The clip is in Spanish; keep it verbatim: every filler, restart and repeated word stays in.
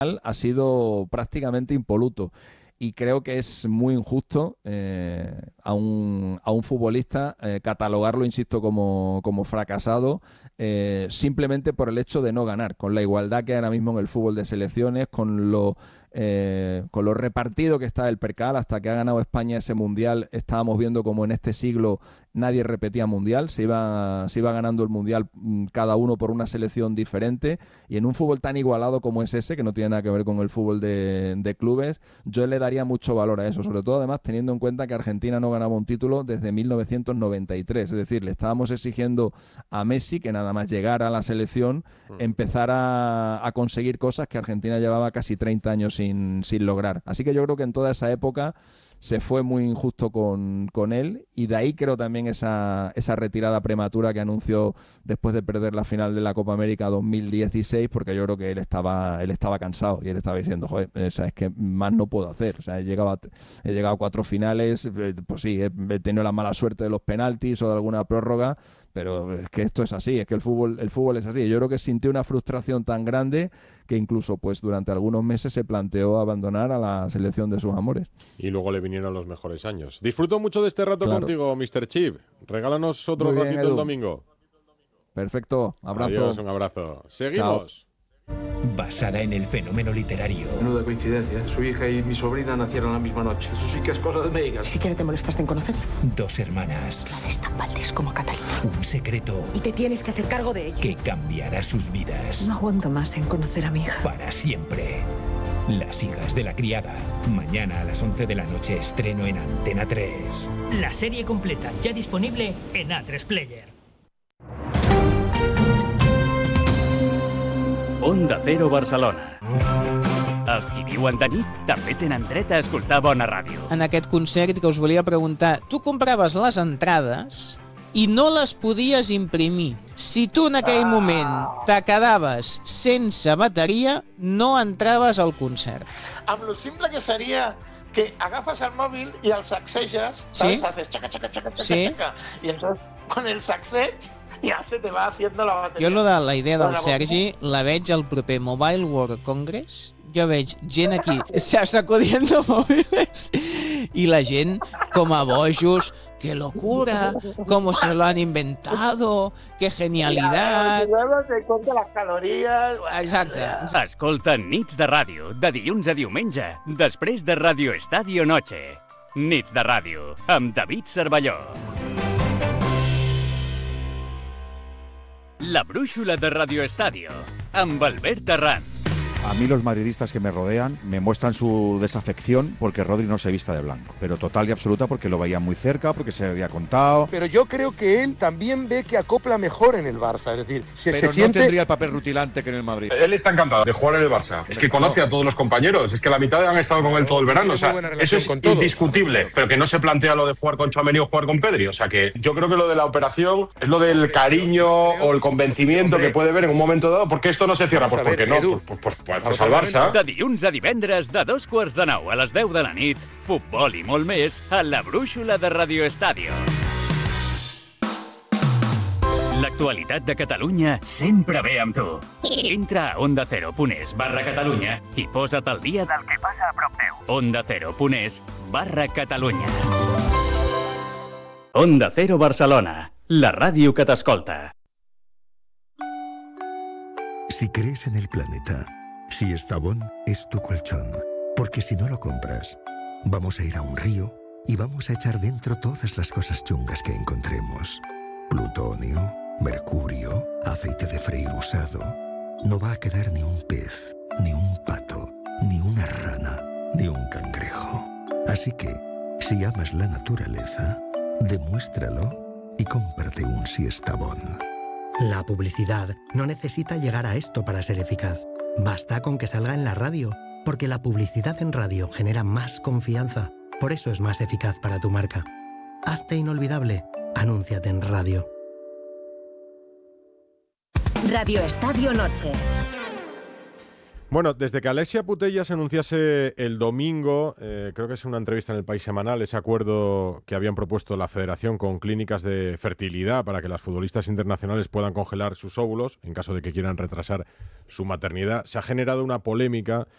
ha sido prácticamente impoluto. Y creo que es muy injusto eh, a, un, a un futbolista eh, catalogarlo, insisto, como, como fracasado eh, simplemente por el hecho de no ganar, con la igualdad que hay ahora mismo en el fútbol de selecciones, con lo, eh, con lo repartido que está el percal. Hasta que ha ganado España ese Mundial, estábamos viendo como en este siglo nadie repetía Mundial, se iba, se iba ganando el Mundial cada uno por una selección diferente, y en un fútbol tan igualado como es ese, que no tiene nada que ver con el fútbol de, de clubes, yo le daría mucho valor a eso, sobre todo además teniendo en cuenta que Argentina no ganaba un título desde mil novecientos noventa y tres, es decir, le estábamos exigiendo a Messi que nada más llegar a la selección empezara a conseguir cosas que Argentina llevaba casi treinta años sin, sin lograr. Así que yo creo que en toda esa época se fue muy injusto con, con él, y de ahí creo también esa, esa retirada prematura que anunció después de perder la final de la Copa América dos mil dieciséis, porque yo creo que él estaba él estaba cansado y él estaba diciendo, joder, o sea, es que más no puedo hacer, o sea, he llegado a, he llegado a cuatro finales, pues sí, he, he tenido la mala suerte de los penaltis o de alguna prórroga, pero es que esto es así, es que el fútbol el fútbol es así. Yo creo que sintió una frustración tan grande que incluso pues durante algunos meses se planteó abandonar a la selección de sus amores. Y luego le vinieron los mejores años. Disfruto mucho de este rato claro. contigo, mister Chip. Regálanos otro Muy bien, ratito Edu. el domingo. Perfecto, abrazo. Adiós, un abrazo. Seguimos. Chao. Basada en el fenómeno literario. Menuda coincidencia. Su hija y mi sobrina nacieron la misma noche. Eso sí que es cosa de médicas. Si siquiera te molestaste en conocerla. Dos hermanas. Clara es tan valdés como Catalina. Un secreto. Y te tienes que hacer cargo de ella. Que cambiará sus vidas. No aguanto más en conocer a mi hija. Para siempre. Las hijas de la criada. Mañana a las once de la noche estreno en Antena tres. La serie completa ya disponible en A tres Player. Onda Cero Barcelona. Els qui viuen de nit també tenen dret a escoltar bona ràdio. En aquest concert que us volia preguntar, tu compraves les entrades i no les podies imprimir. Si tu en aquell moment te quedaves sense bateria, no entraves al concert. Amb lo simple que seria que agafes el móvil y al sacsejas, ¿Sí? ¿sabes? Haces chaca, chaca, chaca, chaca, ¿Sí? chaca. Y entonces con el sacsej ya se te va haciendo la batería. Jo lo de la idea del Bueno, Sergi la veig al proper Mobile World Congress. Jo veig gent aquí sacudiendo mòbils i la gent com a bojos. ¡Qué locura! ¿Cómo se lo han inventado? ¡Qué genialidad! Luego te cuenta las calorías. Exacte. Escolta Nits de Ràdio, de dilluns a diumenge, després de Radio Estadio Noche. Nits de Ràdio, amb David Cervelló. La brúixola de Radio Estadio, amb Albert Terrán. A mí los madridistas que me rodean me muestran su desafección porque Rodri no se vista de blanco, pero total y absoluta porque lo veía muy cerca, porque se había contado. Pero yo creo que él también ve que acopla mejor en el Barça, es decir, se, Pero se no siente... tendría el papel rutilante que en el Madrid. Él está encantado de jugar en el Barça. Es que conoce a todos los compañeros, es que la mitad han estado con él todo el verano, o sea, eso es indiscutible, pero que no se plantea lo de jugar con Tchouaméni o jugar con Pedri, o sea que yo creo que lo de la operación es lo del cariño o el convencimiento que puede ver en un momento dado, porque esto no se cierra, pues porque no, pues, pues, pues, pues al Barça. De dilluns a divendres, de dos quarts de nou a les deu de la nit, futbol i molt més a la brúixola de Radio Estadio. L'actualitat de Catalunya sempre ve amb tu. Entra a ondacero.es barra Catalunya i posa't al dia del que passa a prop teu. ondacero.es barra Catalunya. Onda Cero Barcelona, la ràdio que t'escolta. Si crees en el planeta, si Estrabón es tu colchón, porque si no lo compras, vamos a ir a un río y vamos a echar dentro todas las cosas chungas que encontremos. Plutonio, mercurio, aceite de freír usado. No va a quedar ni un pez, ni un pato, ni una rana, ni un cangrejo. Así que, si amas la naturaleza, demuéstralo y cómprate un Siestabón. La publicidad no necesita llegar a esto para ser eficaz. Basta con que salga en la radio, porque la publicidad en radio genera más confianza. Por eso es más eficaz para tu marca. Hazte inolvidable. Anúnciate en radio. Radio Estadio Noche. Bueno, desde que Alexia Putellas anunciase el domingo, eh, creo que es una entrevista en El País Semanal, ese acuerdo que habían propuesto la Federación con clínicas de fertilidad para que las futbolistas internacionales puedan congelar sus óvulos en caso de que quieran retrasar su maternidad, se ha generado una polémica